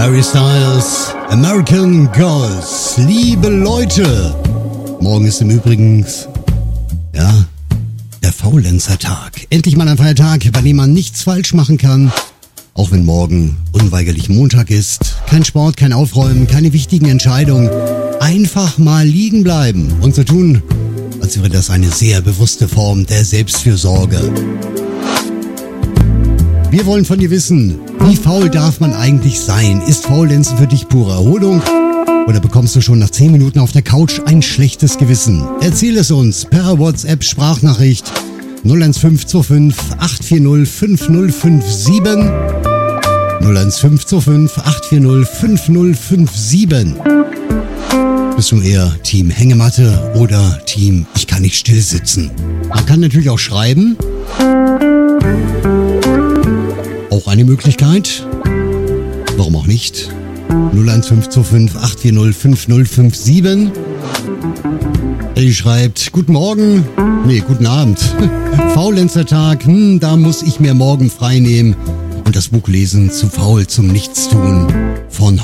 Harry Styles, American Girls. Liebe Leute, morgen ist im Übrigen, der Faulenzer-Tag. Endlich mal ein Feiertag, bei dem man nichts falsch machen kann. Auch wenn morgen unweigerlich Montag ist. Kein Sport, kein Aufräumen, keine wichtigen Entscheidungen. Einfach mal liegen bleiben und so tun, als wäre das eine sehr bewusste Form der Selbstfürsorge. Wir wollen von dir wissen, wie faul darf man eigentlich sein? Ist Faulenzen für dich pure Erholung? Oder bekommst du schon nach 10 Minuten auf der Couch ein schlechtes Gewissen? Erzähl es uns per WhatsApp-Sprachnachricht 01525 840 5057 01525 840 5057. Bist du eher Team Hängematte oder Team Ich kann nicht still sitzen? Man kann natürlich auch schreiben. Auch eine Möglichkeit. Warum auch nicht? 01525 840 5057. Elli schreibt, guten Morgen. Guten Abend. Faulenzertag, da muss ich mir morgen frei nehmen und das Buch lesen, zu faul zum Nichtstun von